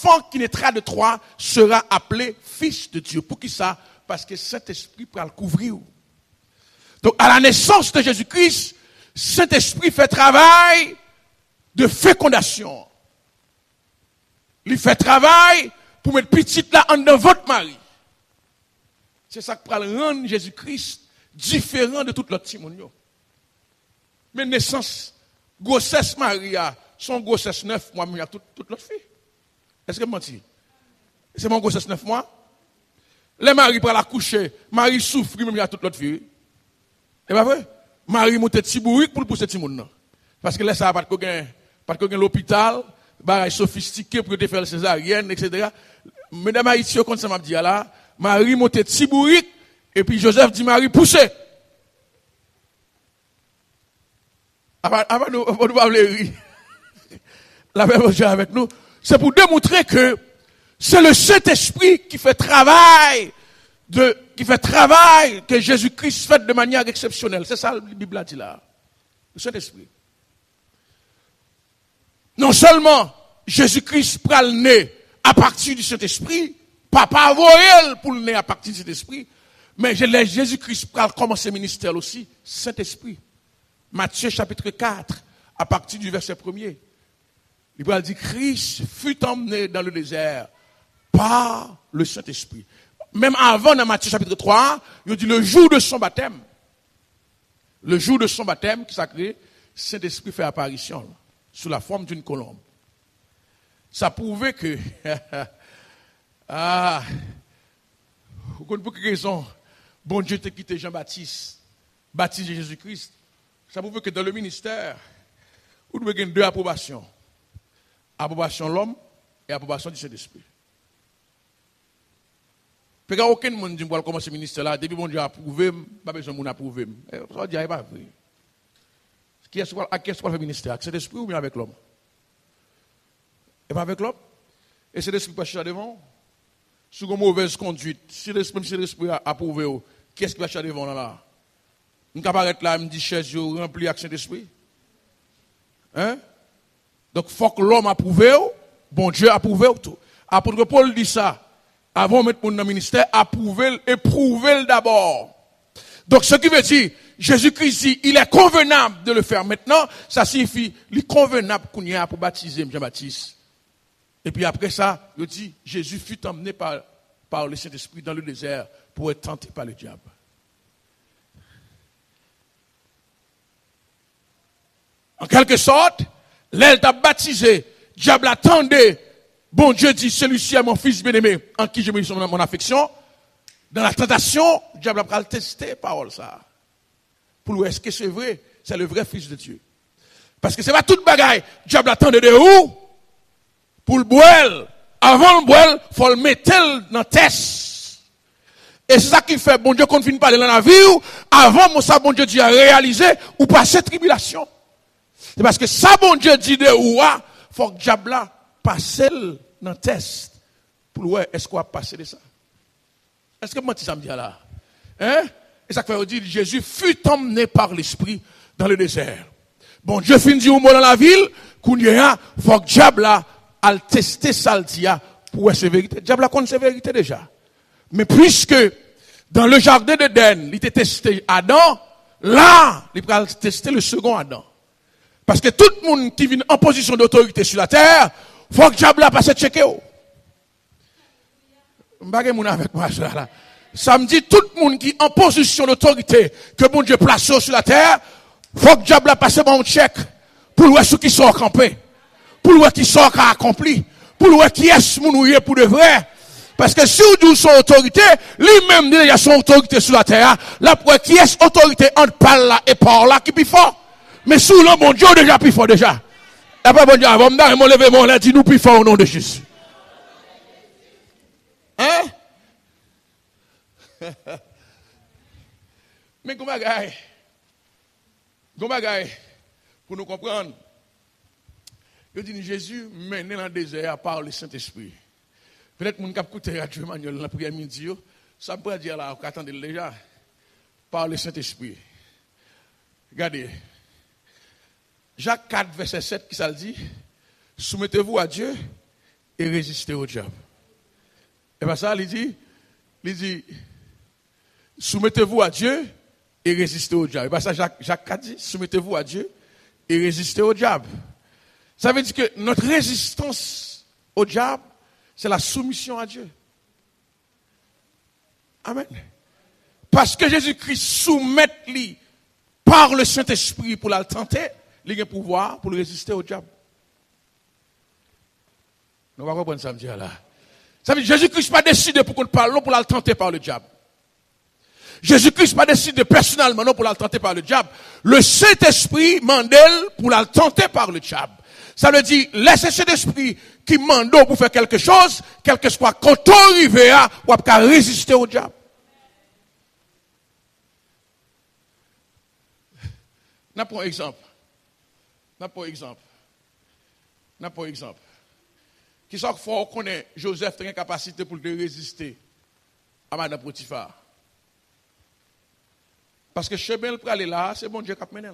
l'enfant qui naîtra de toi sera appelé fils de Dieu. Pour qui ça? Parce que Saint-Esprit peut le couvrir. Donc, à la naissance de Jésus-Christ, Saint-Esprit fait travail de fécondation. Il fait travail pour mettre petite là en dans votre mari. C'est ça qui va rendre Jésus-Christ différent de tout l'autre Simonio. Mais naissance, grossesse Maria, son grossesse 9 mois, mais il y a toute l'autre fille. Est-ce que je mentis? C'est mon grossesse 9 mois? Les maris pour la coucher, Marie souffre, même il y a toute l'autre fille. C'est pas vrai? Marie monte petit bourrique pour le pousser petit monde. Parce que là, ça n'a pas de l'hôpital, bagaille sophistiqué pour te faire le césarienne, etc. Mesdames Haïti, comme ça m'a dit là, Marie monte petit bourrique, et puis Joseph dit Marie, poussez. Avant nous parler rire. La même chose avec nous. C'est pour démontrer que c'est le Saint-Esprit qui fait travail que Jésus-Christ fait de manière exceptionnelle. C'est ça la Bible a dit là. Le Saint-Esprit. Non seulement Jésus-Christ prend le nez à partir du Saint-Esprit, papa voyel pour le nez à partir du Saint-Esprit, mais Jésus-Christ prend commencer le ministère aussi, Saint-Esprit. Matthieu chapitre 4, à partir du verset 1er. Il va dire, Christ fut emmené dans le désert par le Saint-Esprit. Même avant, dans Matthieu chapitre 3, il dit le jour de son baptême. Le jour de son baptême, qui sacré, Saint-Esprit fait apparition, là, sous la forme d'une colombe. Ça prouvait que, vous comprenez pour quelle raison, bon Dieu t'a quitté Jean-Baptiste, baptisé Jésus-Christ. Ça prouve que dans le ministère, vous devez gagner deux approbations. Approbation de l'homme et approbation du Saint-Esprit. Parce qu'il n'y a aucun monde qui dit commencer ce ministère-là, depuis mon Dieu a approuvé, pas besoin de approuver. Ça dit, pas vrai. Qui est-ce qui fait le ministère? Avec Saint-Esprit ou bien avec l'homme? Et pas avec l'homme? Et Saint-Esprit pas chercher devant? Sous une mauvaise conduite, si l'Esprit a approuvé, qui est-ce qui va chercher devant là? Je ne apparaître là, me dit chaise remplie avec Saint-Esprit. Hein? Donc, il faut que l'homme approuve, bon Dieu approuve tout. Apôtre Paul dit ça. Avant de mettre mon ministère, approuver, éprouver d'abord. Donc, ce qui veut dire, Jésus-Christ dit, il est convenable de le faire maintenant. Ça signifie, il est convenable qu'on y a pour baptiser Jean-Baptiste. Et puis après ça, il dit, Jésus fut emmené par le Saint-Esprit dans le désert pour être tenté par le diable. En quelque sorte, l'aile t'a baptisé, diable attendait, bon Dieu dit, celui-ci est mon fils bien-aimé, en qui je me mis mon affection. Dans la tentation, diable a testé parole ça. Pour lui, est-ce que c'est vrai? C'est le vrai fils de Dieu. Parce que c'est pas toute bagaille. Diable attendait de où? Pour le boire. Avant le boire, faut le mettre dans le test. Et c'est ça qui fait, bon Dieu, qu'on ne finit pas de la vie, avant, mon ça, bon Dieu dit à réaliser, ou passer tribulation. C'est parce que ça, bon Dieu dit de ouah, faut que diable là passe dans le test. Pour ouais, est-ce qu'on va passer de ça? Est-ce que moi, tu ça me dit là? Hein? Et ça fait dire, Jésus fut emmené par l'Esprit dans le désert. Bon Dieu finit du mot dans la ville, qu'on y a, faut que diable là, al tester ça le dia, pour être vérité. Diable là connaît ses vérités déjà. Mais puisque, dans le jardin d'Éden, il était testé Adam, là, il va tester le second Adam. Parce que tout le monde qui vient en position d'autorité sur la terre, faut que diable la passe checker. M'bagay moun avec moi là. Ça me dit tout le monde qui en position d'autorité que bon Dieu place sur la terre, faut que diable la passe bon check pour voir ce qui sont campé, pour voir qui sont accompli, pour voir qui est mounouye pour de vrai. Parce que si vous dites son autorité, lui-même il y a son autorité sur la terre, là pour qui est autorité entre par là et par là qui plus fort. Mais sous le bon Dieu déjà plus fort déjà. Et pas bon Dieu, avant de me lever mon lundi, nous plus fort au nom de Jésus. Hein? Mais comment bagaille, pour nous comprendre, je dis Jésus mené dans le désert par le Saint-Esprit. Peut-être que mon cap écouter Radio Manuel dans la prière midi, ça peut dire là, attendez déjà, par le Saint-Esprit. Regardez. Jacques 4, verset 7, qui ça le dit? Soumettez-vous à Dieu et résister au diable. Et bien ça, il dit, soumettez-vous à Dieu et résistez au diable. Et bien ça, Jacques a dit, soumettez-vous à Dieu et résistez au diable. Ça veut dire que notre résistance au diable, c'est la soumission à Dieu. Amen. Parce que Jésus-Christ soumet lui par le Saint-Esprit pour la tenter, il a le pouvoir pour le résister au diable. Nous allons comprendre ça, me dire là. Ça veut dire que Jésus-Christ n'a pas décidé pour qu'on parle, non pour la tenter par le diable. Jésus-Christ n'a pas décidé personnellement, non pour la tenter par le diable. Le Saint-Esprit mandel pour la tenter par le diable. Ça veut dire, laissez cet esprit qui mande pour faire quelque chose, quel que soit, quand on arrive à, ou à résister au diable. N'a pas exemple. Qui soit fort connaît Joseph a une capacité pour résister à Madame Potiphar. Parce que chemin le aller là, c'est bon Dieu qui a mené.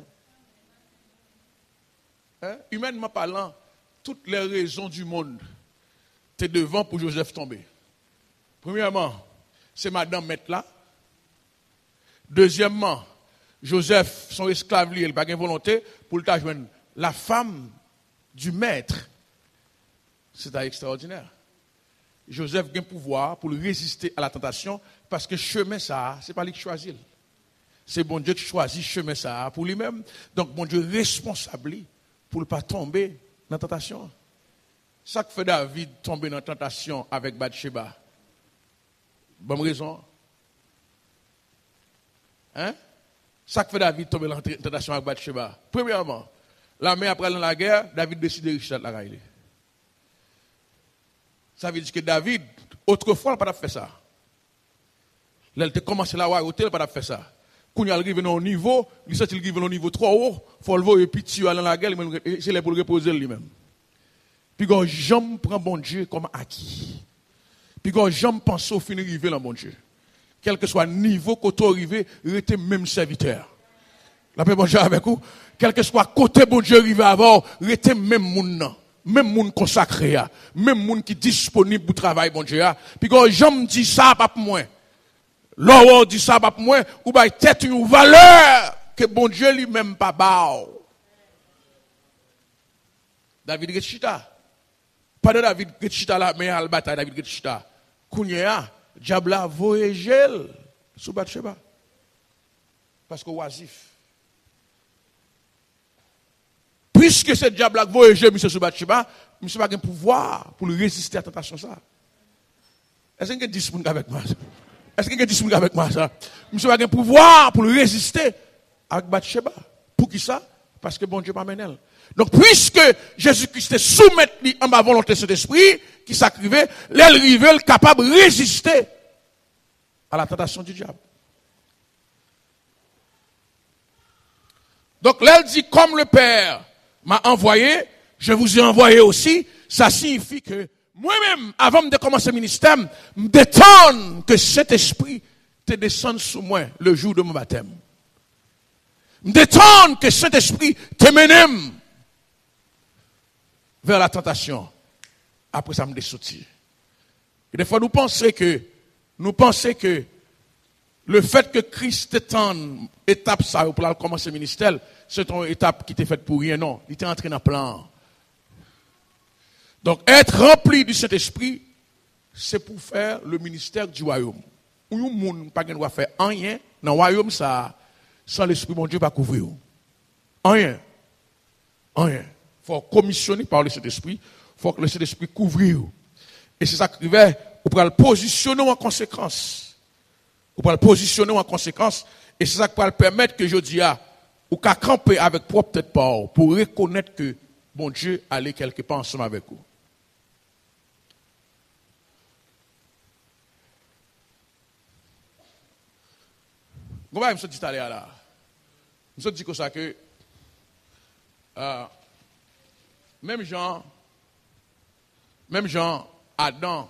Humainement parlant, toutes les raisons du monde étaient devant pour Joseph tomber. Premièrement, c'est Madame Mette là. Deuxièmement, Joseph, son esclave, il n'a pas de volonté pour le joindre la femme du maître. C'est extraordinaire. Joseph a un pouvoir pour résister à la tentation parce que chemin ça, ce n'est pas lui qui choisit. C'est bon Dieu qui choisit chemin ça pour lui-même. Donc, bon Dieu est responsable pour ne pas tomber dans la tentation. Ça que fait David tomber dans la tentation avec Bathsheba. Bonne raison. Hein? Ça que fait David tomber dans la tentation avec Bathsheba. Premièrement, l'armée après la guerre, David décide de richer la raille. Ça veut dire que David, autrefois, il n'a pas fait ça. Là, il a commencé la royauté, il n'a pas fait ça. Quand il arrive au niveau, il sait qu'il arrive au niveau trop haut, il faut le voir et puis tu vas dans la guerre, c'est là pour le reposer lui-même. Puis quand j'aime prendre bon Dieu comme acquis. Puis quand j'aime penser au fin arriver dans bon Dieu. Quel que soit le niveau côté arrivé, restez même serviteur. La paix bon Dieu avec vous. Quel que soit côté bon Dieu arrivé avant, restez même moun. Même moun consacré, même moun qui est disponible pour travailler bon Dieu. Puis quand j'aime dit ça pas pour moi. L'or dit ça pas pour moi, ou bah tête une valeur que bon Dieu lui-même pas bao. David Getchita. Pas de David Getchita là, mais à la bataille David Getchita. Kounya, diable a voyagé sous Bathsheba. Parce que oisif. Puisque ce diable a voyagé monsieur sous Bathsheba, monsieur pas de pouvoir pour résister à la tentation ça. Est-ce qu'il y a 10 personnes avec moi? Est-ce qu'il y a 10 personnes avec moi ça? Monsieur pas de pouvoir pour résister avec Bathsheba. Pour qui ça? Parce que bon Dieu m'a mené. Donc, puisque Jésus-Christ est soumis en ma volonté cet esprit, qui s'acrivait, l'aile rive capable de résister à la tentation du diable. Donc, l'aile dit, comme le Père m'a envoyé, je vous ai envoyé aussi, ça signifie que moi-même, avant de commencer le ministère, me détendre que cet esprit te descende sous moi le jour de mon baptême. Me détendre que cet esprit te mène vers la tentation. Après ça me dessoutit. Et des fois nous pensons que le fait que Christ étende étape ça pour commencer le ministère, c'est une étape qui était faite pour rien. Non, il était entré dans le plan. Donc être rempli du Saint-Esprit, c'est pour faire le ministère du royaume. Où le monde n'a pas de faire rien dans le royaume ça, sans l'Esprit mon Dieu va couvrir. Rien. Il faut commissionner par le Saint-Esprit, il faut que le Saint-Esprit couvre. Et c'est ça qui va, on peut le positionner en conséquence. Et c'est ça qui va le permettre que je dis ou qu'à camper avec propre tête pour reconnaître que bon Dieu allait quelque part ensemble avec vous. Comment je me dit là? Je me dit comme ça que même Jean, Adam,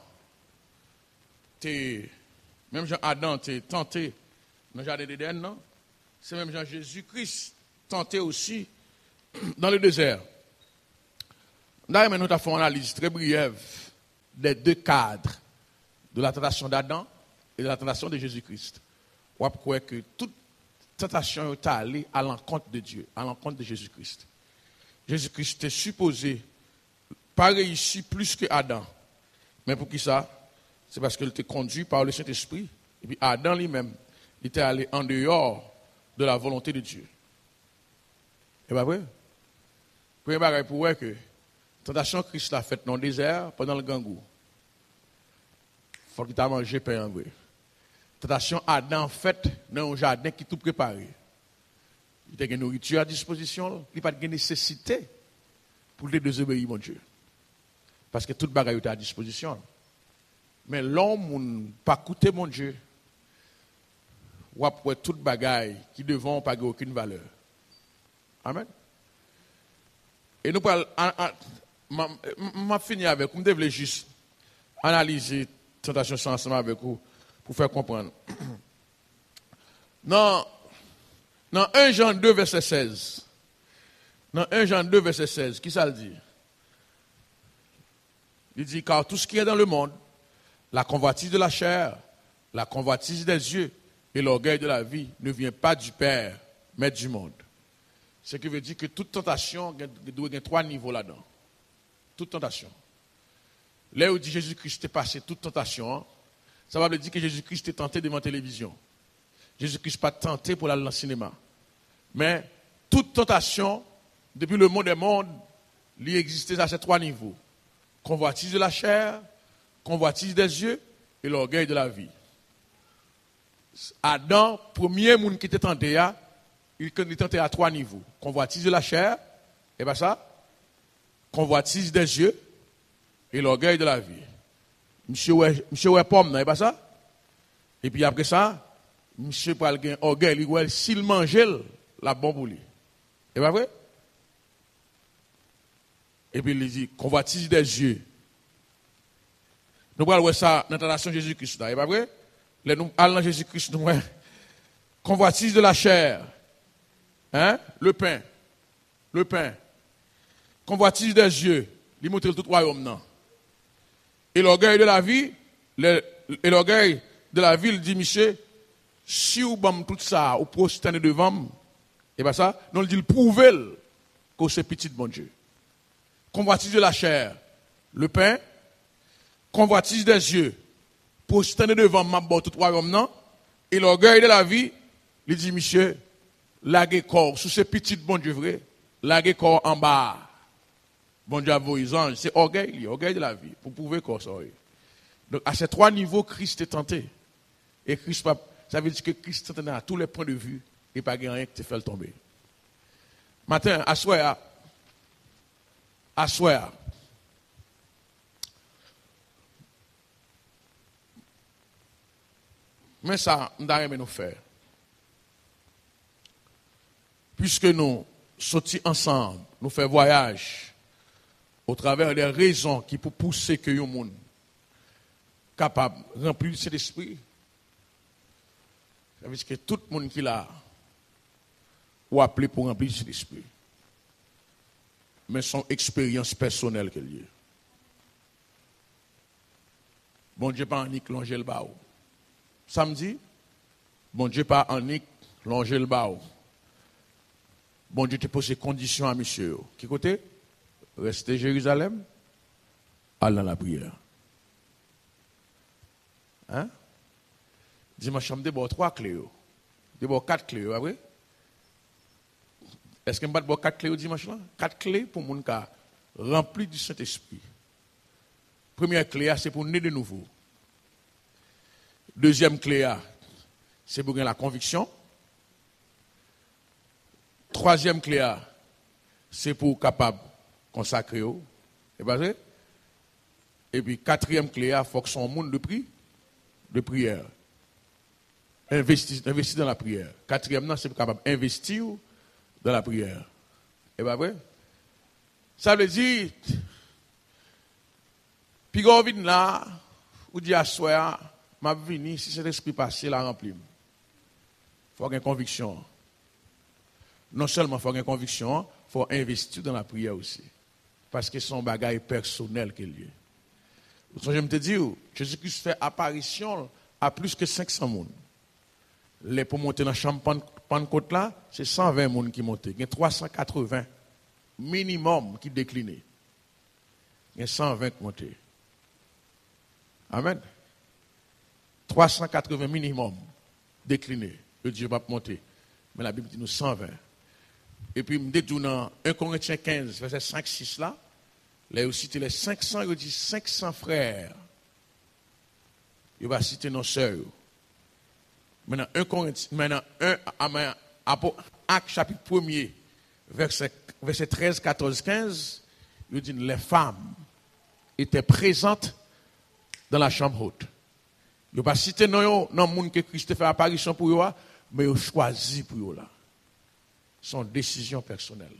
t'es tenté dans le jardin d'Éden, non? C'est même Jean Jésus-Christ tenté aussi dans le désert. D'ailleurs, nous avons fait une analyse très brève des deux cadres, de la tentation d'Adam et de la tentation de Jésus-Christ. On croit que toute tentation est allée à l'encontre de Dieu, à l'encontre de Jésus-Christ. Jésus-Christ est supposé pas réussir plus que Adam. Mais pour qui ça? C'est parce qu'il était conduit par le Saint-Esprit. Et puis Adam lui-même, il était allé en dehors de la volonté de Dieu. Et bien vrai? Premier bagage pour voir que la tentation Christ l'a faite dans le désert pendant le gangou. Il faut qu'il t'a mangé pain en vrai. Tentation Adam faite dans un jardin qui est tout préparé. Il a une nourriture à disposition, il n'a pas de nécessité pour le désobéir, mon Dieu. Parce que toute bagaille est à disposition. Mais l'homme n'a pas coûté, mon Dieu. Ou après toute bagaille qui ne devant pas aucune valeur. Amen. Et nous parlons, je fini avec vous, je devais juste analyser la tentation ensemble avec vous pour faire comprendre. Dans 1 Jean 2, verset 16, dans 1 Jean 2, verset 16, qui ça le dit? Il dit, car tout ce qui est dans le monde, la convoitise de la chair, la convoitise des yeux et l'orgueil de la vie ne vient pas du Père, mais du monde. Ce qui veut dire que toute tentation doit avoir 3 niveaux là-dedans. Toute tentation. Là où dit Jésus-Christ est passé toute tentation, ça va dire que Jésus-Christ est tenté devant la télévision. Jésus-Christ n'est pas tenté pour aller dans le cinéma. Mais toute tentation, depuis le monde des mondes, il existait à ces 3 niveaux. Convoitise de la chair, convoitise des yeux et l'orgueil de la vie. Adam, premier monde qui était tenté, il était tenté à 3 niveaux. Convoitise de la chair, et bien ça, convoitise des yeux et l'orgueil de la vie. Monsieur ouais pomme, et pas ça? Et puis après ça, monsieur parle d'un orgueil, s'il mangeait la bombe pour lui. Et pas vrai? Et puis il dit, convoitise des yeux. Nous parlons de ça dans la tentation de Jésus-Christ. Et pas vrai? Nous allons dans Jésus-Christ, nous convoitise de la chair. Hein? Le pain. Le pain. Convoitise des yeux. Il montre tout royaume. Non. Et l'orgueil de la vie, il dit, monsieur, si vous avez tout ça, vous prosternez devant, et bien ça, non, il dit, prouvez que c'est petit bon Dieu. Convoitise de la chair, le pain, convoitise des yeux, prosternez devant, ma tout royaume, non, et l'orgueil de la vie, il dit, monsieur, laguez corps, sous ce petit bon Dieu vrai, laguez corps en bas. Bon Dieu, vos anges, c'est orgueil de la vie, pour prouver quoi ça. Donc, à ces 3 niveaux, Christ est tenté. Et Christ, ça veut dire que Christ est tenté à tous les points de vue, et pas rien qui te fait le tomber. Matin, à soir. Mais ça, nous devons nous faire. Puisque nous sortis ensemble, nous faisons voyage, au travers des raisons qui peuvent pousser que les gens capable de remplir cet esprit. Ça veut dire que tout le monde qui l'a ou appelé pour remplir cet esprit. Mais son expérience personnelle qu'elle y est. Bon Dieu pas en nique longer le bao. Samedi, bon Dieu pas en nique longer le bao. Bon Dieu te pose des conditions à monsieur. Qui côté? Rester Jérusalem, aller dans la prière. Hein? Dimanche, je me 3 clés. Je me 4 clés, oui? Est-ce que je me 4 clés au dimanche là? 4 clés pour mon cas rempli du Saint-Esprit. Première clé, c'est pour naître de nouveau. Deuxième clé, c'est pour gagner la conviction. Troisième clé, c'est pour capable consacrer. Et puis, 4e clé, il faut que son monde de prière. Investir dans la prière. 4e, c'est pour capable investir dans la prière. Et bien, vrai? Ça veut dire, puis quand on vient là, ou dit à soi, m'a venu, si cet esprit passé, la remplir. Il faut avoir une conviction. Non seulement il faut avoir une conviction, il faut investir dans la prière aussi. Parce que son bagage personnel qu'il y a. Je me te dis, Jésus-Christ fait apparition à plus que 500 personnes. Les pour monter dans la chambre Pentecôte là, c'est 120 personnes qui montent. Il y a 380 minimum qui déclinent. Il y a 120 qui montent. Amen. 380 minimum déclinés. Le Dieu va monter. Mais la Bible dit nous 120. Et puis, je dis dans 1 Corinthiens 15, verset 5-6 là, là, il cite les 500, il dit 500 frères. Il va citer nos sœurs. Maintenant, 1 Corinthiens, maintenant, Actes chapitre 1er, verset 13, 14, 15, il dit les femmes étaient présentes dans la chambre haute. Il ne va pas citer non monde que Christ fait apparition pour eux, mais il choisi pour eux là. Son décision personnelle.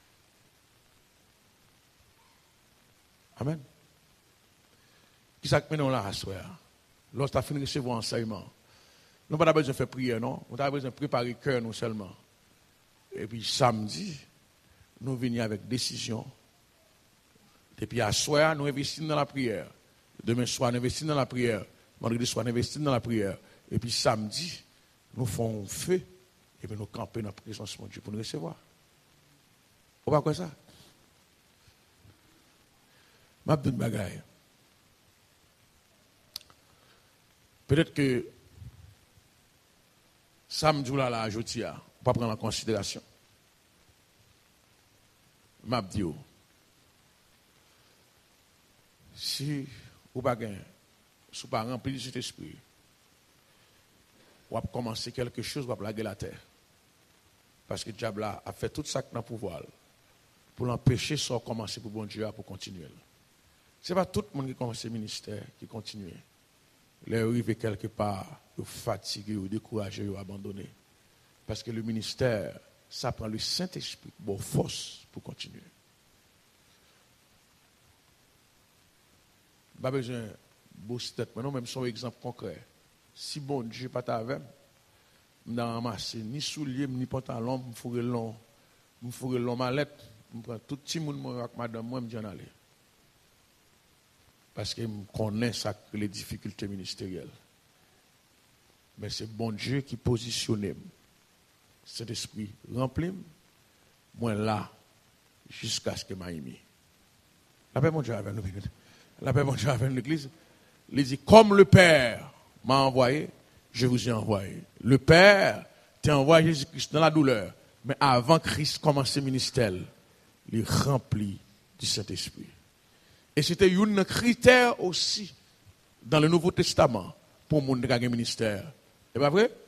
Amen. Qui ça que nous là à soir? Lorsque tu as fini de recevoir enseignement, nous n'avons pas besoin de faire prière, non? Nous avons besoin de préparer le cœur, nous seulement. Et puis samedi, nous venons avec décision. Et puis à soir, nous investissons dans la prière. Demain soir, nous investissons dans la prière. Vendredi soir, nous investissons dans la prière. Et puis samedi, nous faisons feu. Et puis nous campons dans la présence de Dieu pour nous recevoir. On va quoi ça? Je vais vous dire une bagaille. Peut-être que samedi là, je ne vais pas prendre en considération. Je vais dire, si vous ne pas rempli de cet esprit, vous allez commencer quelque chose, vous allez plaguer la terre. Parce que le diable a fait tout ça dans le pouvoir pour l'empêcher de commencer pour bon Dieu pour continuer. Ce n'est pas tout le monde qui commence le ministère qui continue. Les arrivés quelque part, ils sont fatigués, ils sont découragés, ils sont abandonnés. Parce que le ministère, ça prend le Saint-Esprit, bonne force pour continuer. Pas besoin de beau tête, mais non, même son exemple concret. Si bon Dieu n'est pas avec, je ne ramasse ni souliers, ni pantalon, je me ferai long mallette, je prends tout le monde avec madame, moi, je me dis en aller. Parce que je connais ça, les difficultés ministérielles. Mais c'est bon Dieu qui positionne. Cet esprit rempli, moi là, jusqu'à ce que je m'aille. La paix, mon Dieu, avec nous. La paix, mon Dieu, avec l'église. Il dit, comme le Père m'a envoyé, je vous ai envoyé. Le Père t'a envoyé Jésus-Christ dans la douleur. Mais avant Christ commence le ministère, il remplit du Saint-Esprit. Et c'était un critère aussi dans le Nouveau Testament pour mon ministère. C'est pas vrai?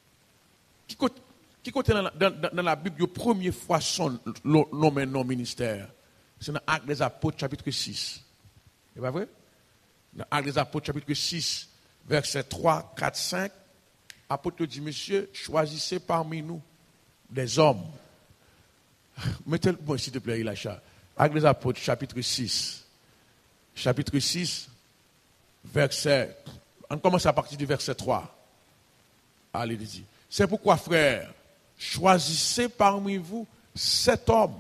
Qui côté dans la Bible, la première fois son nommé non ministère? C'est dans Actes des Apôtres, chapitre 6. C'est pas vrai? Dans Actes des Apôtres, chapitre 6, versets 3, 4, 5, l'apôtre dit, monsieur, choisissez parmi nous des hommes. Mettez-le, bon, s'il te plaît, Ilacha. Actes des Apôtres, chapitre 6. Chapitre 6, verset. On commence à partir du verset 3. Allez, il dit. C'est pourquoi, frères, choisissez parmi vous 7 hommes.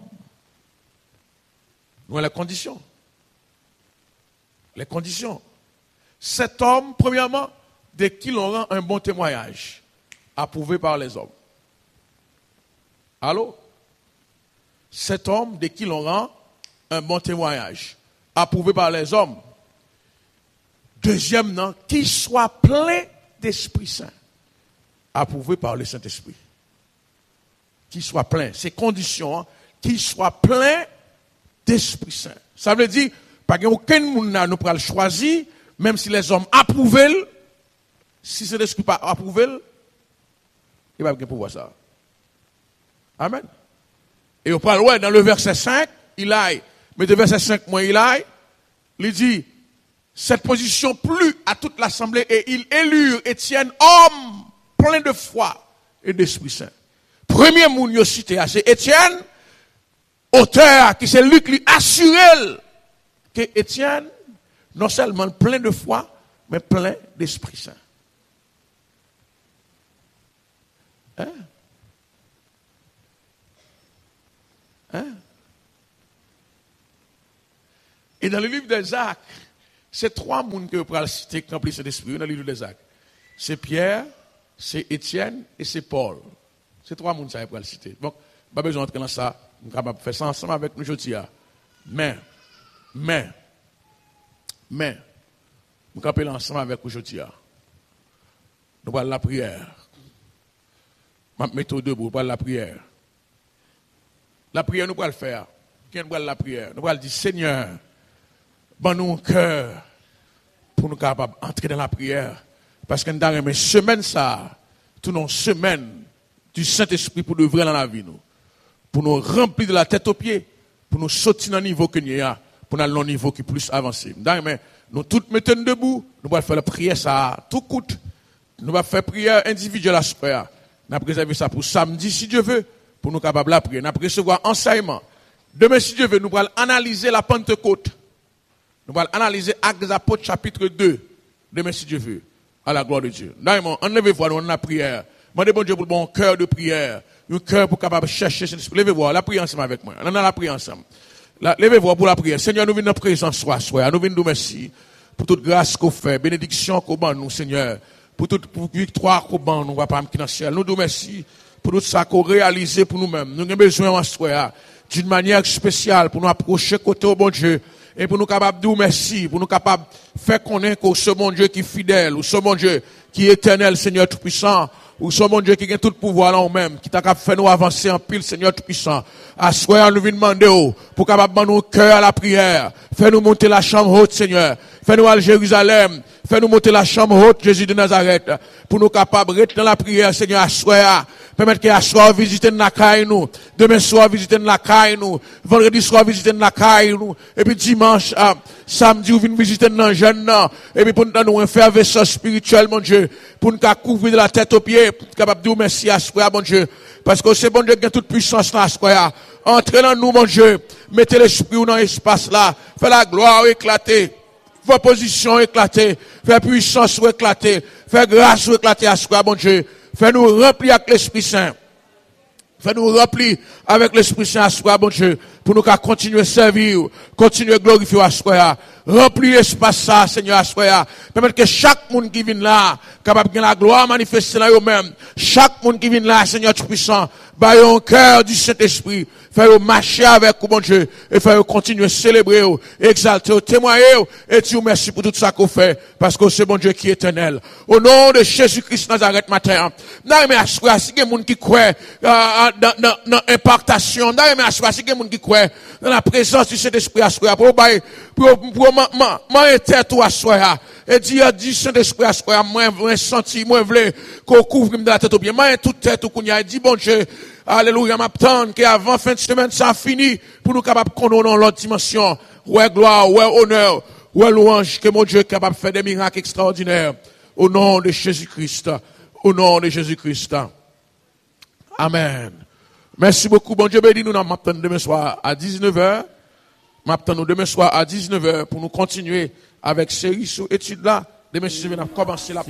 Nous avons les conditions. Les conditions. 7 hommes, premièrement, de qui l'on rend un bon témoignage, approuvé par les hommes. Allô? 7 hommes de qui l'on rend un bon témoignage, approuvé par les hommes. Deuxièmement, qui soit plein d'Esprit Saint, approuvé par le Saint-Esprit. Qui soit plein, ces conditions, hein, qui soit plein d'Esprit Saint. Ça veut dire, pas qu'aucun monde nous pourra le choisir, même si les hommes approuvent, si c'est l'Esprit pas approuvé, il va pas pouvoir ça. Amen. Et on parle, ouais, dans le verset 5, il aille, mais de verset 5, moi, il dit, cette position plut à toute l'assemblée et ils élurent Étienne, homme plein de foi et d'Esprit Saint. Premier moun yo cité, c'est Étienne, auteur, qui c'est lui qui lui assure que Étienne, non seulement plein de foi, mais plein d'Esprit Saint. Hein? Hein? Et dans le livre des Actes, C'est trois personnes que vous pouvez citer qui remplissent cet esprit dans le livre des Actes. C'est Pierre, c'est Étienne et c'est Paul. C'est trois personnes que vous pouvez citer. Donc, pas besoin d'entrer dans ça. Nous sommes capables de faire ça ensemble avec nous aujourd'hui. Mais, nous sommes capables ensemble avec vous aujourd'hui. Nous parlons de la prière. Je vais mettre debout, nous parlons de la prière. La prière, nous allons le faire. Qui nous parle de la prière? Nous allons dire, Seigneur, donne-nous un cœur pour nous capables d'entrer dans la prière. Parce que nous avons une semaine, ça, toute une semaine du Saint-Esprit pour de vrai dans la vie. Nous. Pour nous remplir de la tête aux pieds, pour nous sortir dans le niveau que nous avons, pour nous aller dans un niveau qui est plus avancé. Nous tous mettons debout, nous allons faire la prière, ça, tout coûte. Nous allons faire prière individuelle à ce frère. Nous allons préserver ça pour samedi, si Dieu veut, pour nous capables de prier. Nous allons recevoir enseignement. Demain, si Dieu veut, nous allons analyser la Pentecôte. Nous allons analyser Actes des Apôtres, chapitre 2. Demain, si Dieu veut. À la gloire de Dieu. D'ailleurs, enlevez-vous dans la prière. Demandez bon Dieu pour le bon cœur de prière. Un cœur pour capable chercher. Levez-vous, la prière ensemble avec moi. On a la prière ensemble. Levez-vous pour la prière. Seigneur, nous venons en présence, soir. Nous venons nous merci pour toute grâce qu'on fait, bénédiction qu'on donne nous, Seigneur. Pour toute victoire qu'on donne nous, Papa, qui dans le ciel. Nous nous merci pour tout ça qu'on réalise pour nous-mêmes. Nous avons besoin en soir d'une manière spéciale pour nous approcher côté au bon Dieu. Et pour nous capables de dire merci, pour nous capables de faire connaître que ce bon Dieu qui est fidèle, ou ce bon Dieu qui est éternel, Seigneur Tout-Puissant, ou ce bon Dieu qui a tout le pouvoir là nous-mêmes, qui t'a capable de faire nous avancer en pile, Seigneur Tout-Puissant. À soir, nous venons demander, pour capable de nous cœur à la prière. Fais-nous monter la chambre haute, Seigneur. Fais-nous aller à Jérusalem. Fais-nous monter la chambre haute, Jésus de Nazareth. Pour nous capables de rester dans la prière, Seigneur, à soir. Permettre qu'à soir, visiter la caille nous. Demain soir, visiter la caille nous. Vendredi soir, visiter la caille nous. Et puis dimanche, samedi, vous venez visiter nos jeunes. Et puis pour nous faire vaisseau spirituel, mon Dieu. Pour nous couvrir de la tête aux pieds. Capable de dire merci à soir, mon Dieu. Parce que c'est bon Dieu qui a toute puissance là, à soir. Entrez dans nous, mon Dieu. Mettez l'esprit dans l'espace là. Fais la gloire éclater. Vos positions éclatées. Fais puissance éclater. Fais grâce éclater à soir, mon Dieu. Fais-nous remplir avec l'Esprit Saint. Fais-nous remplir avec l'Esprit Saint à soi, bon Dieu, pour nous continuer à servir, continuer à glorifier à soi. Remplir l'espace ça, Seigneur, à soi. Permettre que chaque monde qui vient là, capable de la gloire manifester là eux-mêmes. Chaque monde qui vient là, Seigneur Tout-Puissant, bah, un cœur du Saint-Esprit. Faire marcher avec vous, bon Dieu, et faire continuer à célébrer, exalter, témoigner, et dire merci pour tout ça qu'on fait, parce que c'est bon Dieu qui est éternel. Au nom de Jésus-Christ Nazareth matin, non, mais à soi, si il y a des gens qui croient, dans l'impartation, non, mais à soi, si il y a des gens qui croient, dans la présence du Saint-Esprit à soi, pour m'arrêter tout à soi, et dire, Saint-Esprit à soi, moi, senti, moi, voulais, qu'on couvre de la tête au pied, moi, toute tête, qu'on y a dit, bon Dieu, alléluia, m'attendre qu'avant fin de semaine, ça a fini pour nous capables de connaître dans l'autre dimension. Ouais, gloire, ouais, honneur, ouais, louange, que mon Dieu est capable de faire des miracles extraordinaires. Au nom de Jésus-Christ. Au nom de Jésus-Christ. Amen. Merci beaucoup. Bon Dieu béni, nous m'attendons demain soir à 19h. M'attendons demain soir à 19h pour nous continuer avec série sous étude là. Demain, si je viens commencer la